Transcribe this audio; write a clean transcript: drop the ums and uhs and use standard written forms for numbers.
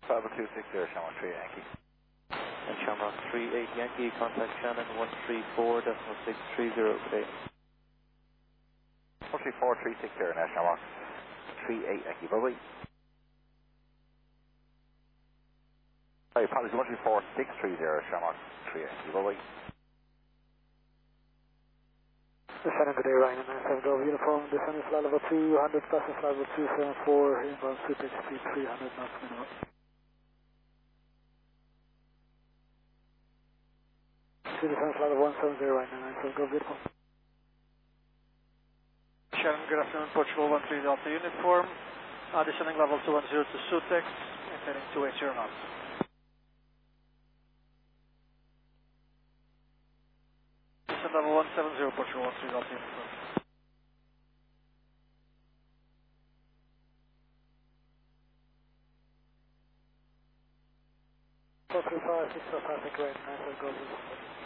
Bravo 260, Shamrock 3 Yankee. And Shamrock 38 Yankee, contact Shannon 134.630 today. 134360 now, Shamrock 38 Yankee, bye-bye. Sorry, apologies, 134630 Shamrock 3 Yankee, bye-bye. Descending today, Ryan 97 Golf uniform, descending flight level 200, passing flight level 274, inbound super speed 300 knots minimum. Descending flight level 170, Ryan 97 Golf uniform. Shannon, good afternoon, Portugal 13 Delta uniform, descending level 210 to Sutex, intending 280 knots. Descend level 170, Portugal 13 Delta uniform. Four three five, 6 passing right, 97 Golf uniform.